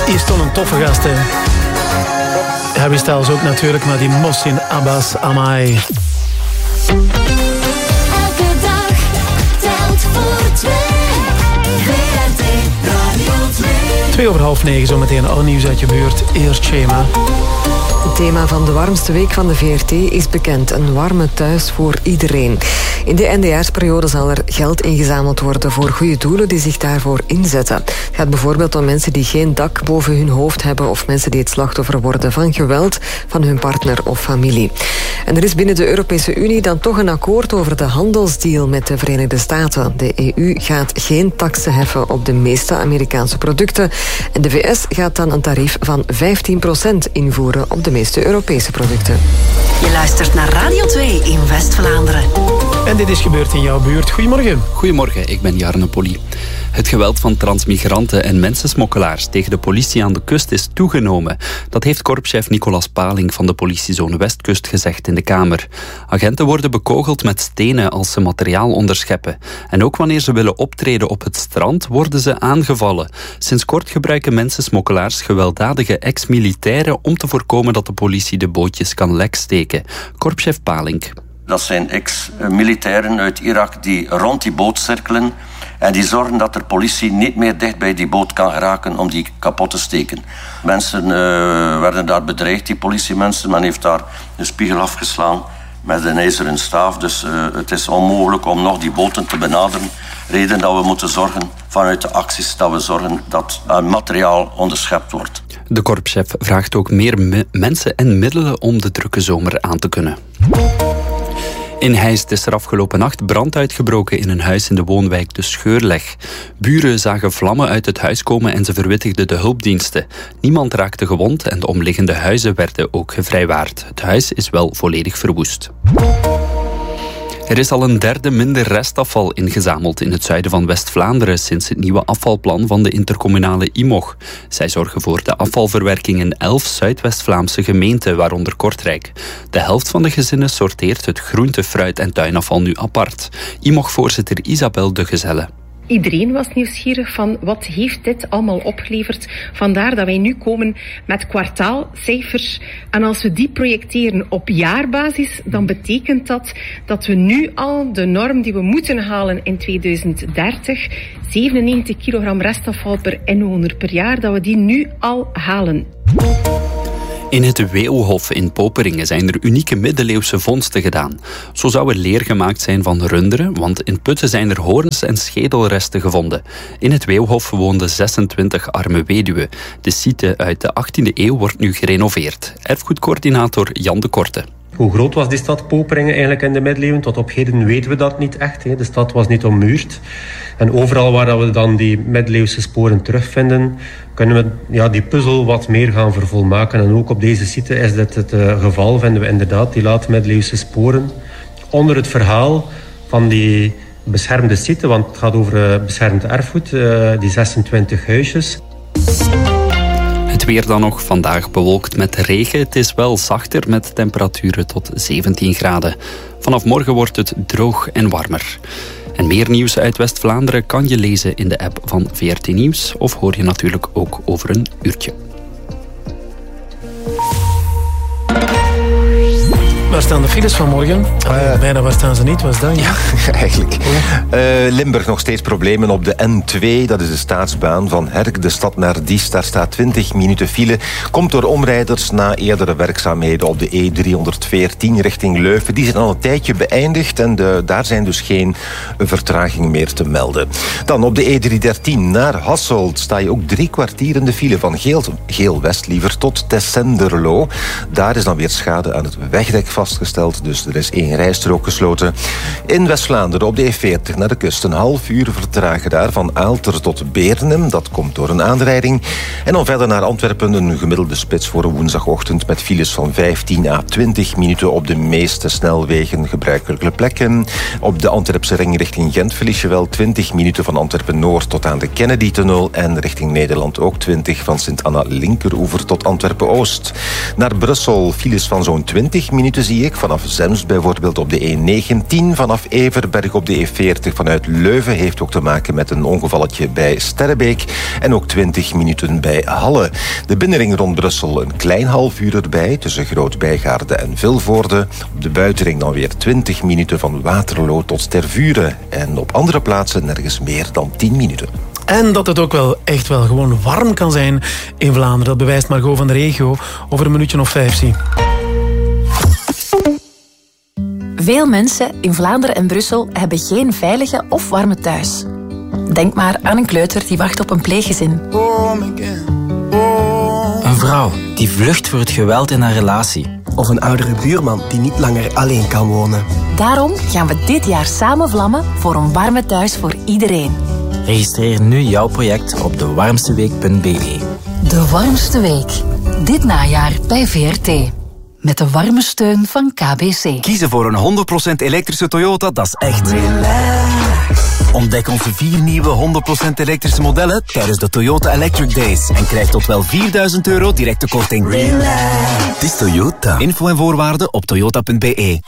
Hier stond een toffe gast, hè. Harry Styles ook natuurlijk, maar die Mohsin Abbas Amai. Elke dag telt voor twee. VRT Radio 2. 8:02, zometeen al nieuws uit je buurt. Eerst Shema. Het thema van de warmste week van de VRT is bekend. Een warme thuis voor iedereen. In de NDR's-periode zal er geld ingezameld worden voor goede doelen die zich daarvoor inzetten. Het gaat bijvoorbeeld om mensen die geen dak boven hun hoofd hebben of mensen die het slachtoffer worden van geweld van hun partner of familie. En er is binnen de Europese Unie dan toch een akkoord over de handelsdeal met de Verenigde Staten. De EU gaat geen taksen heffen op de meeste Amerikaanse producten en de VS gaat dan een tarief van 15% invoeren op de meeste Europese producten. Je luistert naar Radio 2 in West-Vlaanderen. En dit is gebeurd in jouw buurt. Goedemorgen. Goedemorgen, ik ben Jarne Polly. Het geweld van transmigranten en mensensmokkelaars tegen de politie aan de kust is toegenomen. Dat heeft korpschef Nicolas Paling van de politiezone Westkust gezegd in de Kamer. Agenten worden bekogeld met stenen als ze materiaal onderscheppen. En ook wanneer ze willen optreden op het strand, worden ze aangevallen. Sinds kort gebruiken mensensmokkelaars gewelddadige ex-militairen om te voorkomen dat de politie de bootjes kan leksteken. Korpschef Paling. Dat zijn ex-militairen uit Irak die rond die boot cirkelen en die zorgen dat de politie niet meer dicht bij die boot kan geraken om die kapot te steken. Mensen werden daar bedreigd, die politiemensen. Men heeft daar een spiegel afgeslaan met een ijzeren staaf. Dus het is onmogelijk om nog die boten te benaderen. Reden dat we moeten zorgen vanuit de acties dat we zorgen dat materiaal onderschept wordt. De korpschef vraagt ook meer mensen en middelen om de drukke zomer aan te kunnen. In Heist is er afgelopen nacht brand uitgebroken in een huis in de woonwijk De Scheurleg. Buren zagen vlammen uit het huis komen en ze verwittigden de hulpdiensten. Niemand raakte gewond en de omliggende huizen werden ook gevrijwaard. Het huis is wel volledig verwoest. Er is al een derde minder restafval ingezameld in het zuiden van West-Vlaanderen sinds het nieuwe afvalplan van de intercommunale IMOG. Zij zorgen voor de afvalverwerking in 11 Zuidwest-Vlaamse gemeenten, waaronder Kortrijk. De helft van de gezinnen sorteert het groente-, fruit- en tuinafval nu apart. IMOG-voorzitter Isabel de Gezelle. Iedereen was nieuwsgierig van wat heeft dit allemaal opgeleverd. Vandaar dat wij nu komen met kwartaalcijfers. En als we die projecteren op jaarbasis, dan betekent dat dat we nu al de norm die we moeten halen in 2030, 97 kilogram restafval per inwoner per jaar, dat we die nu al halen. In het Weeuwhof in Poperingen zijn er unieke middeleeuwse vondsten gedaan. Zo zou er leer gemaakt zijn van runderen, want in Putten zijn er hoorns en schedelresten gevonden. In het Weeuwhof woonden 26 arme weduwen. De site uit de 18e eeuw wordt nu gerenoveerd. Erfgoedcoördinator Jan de Korte. Hoe groot was die stad Poperingen eigenlijk in de middeleeuwen? Tot op heden weten we dat niet echt. De stad was niet ommuurd. En overal waar we dan die middeleeuwse sporen terugvinden, kunnen we die puzzel wat meer gaan vervolmaken. En ook op deze site is dit het geval, vinden we inderdaad die late middeleeuwse sporen. Onder het verhaal van die beschermde site, want het gaat over beschermd erfgoed, die 26 huisjes. Het weer dan nog, vandaag bewolkt met regen. Het is wel zachter met temperaturen tot 17 graden. Vanaf morgen wordt het droog en warmer. En meer nieuws uit West-Vlaanderen kan je lezen in de app van VRT Nieuws. Of hoor je natuurlijk ook over een uurtje. Waar staan de files vanmorgen? Bijna waar staan ze niet, was dat? Ja, eigenlijk. Limburg nog steeds problemen op de N2. Dat is de staatsbaan van Herk, de stad naar Diest. Daar staat 20 minuten file. Komt door omrijders na eerdere werkzaamheden op de E314 richting Leuven. Die zijn al een tijdje beëindigd en daar zijn dus geen vertragingen meer te melden. Dan op de E313 naar Hasselt sta je ook 3 kwartier in de file van Geel-West liever tot Tessenderlo. Daar is dan weer schade aan het wegdek vastgesteld, dus er is 1 rijstrook gesloten. In West-Vlaanderen op de E40 naar de kust een half uur vertragen daar van Aalter tot Beernem. Dat komt door een aanrijding. En dan verder naar Antwerpen een gemiddelde spits voor een woensdagochtend met files van 15 à 20 minuten op de meeste snelwegen, gebruikelijke plekken. Op de Antwerpse ring richting Gent verlies je wel 20 minuten van Antwerpen-Noord tot aan de Kennedy-tunnel en richting Nederland ook 20 van Sint-Anna linkeroever tot Antwerpen-Oost. Naar Brussel files van zo'n 20 minuten zie zie ik. Vanaf Zemst bijvoorbeeld op de E19. Vanaf Everberg op de E40 vanuit Leuven. Heeft ook te maken met een ongevalletje bij Sterrebeek. En ook 20 minuten bij Halle. De binnenring rond Brussel een klein half uur erbij. Tussen Groot-Bijgaarde en Vilvoorde. Op de buitenring dan weer 20 minuten van Waterloo tot Tervuren. En op andere plaatsen nergens meer dan 10 minuten. En dat het ook wel echt wel gewoon warm kan zijn in Vlaanderen. Dat bewijst Margot van de regio over een minuutje of 5. Zie. Veel mensen in Vlaanderen en Brussel hebben geen veilige of warme thuis. Denk maar aan een kleuter die wacht op een pleeggezin. Een vrouw die vlucht voor het geweld in haar relatie. Of een oudere buurman die niet langer alleen kan wonen. Daarom gaan we dit jaar samen vlammen voor een warme thuis voor iedereen. Registreer nu jouw project op dewarmsteweek.be. De warmste week. Dit najaar bij VRT. Met de warme steun van KBC. Kiezen voor een 100% elektrische Toyota, dat is echt. Relax. Ontdek onze 4 nieuwe 100% elektrische modellen tijdens de Toyota Electric Days. En krijg tot wel €4.000 directe korting. Relax. Het is Toyota. Info en voorwaarden op toyota.be.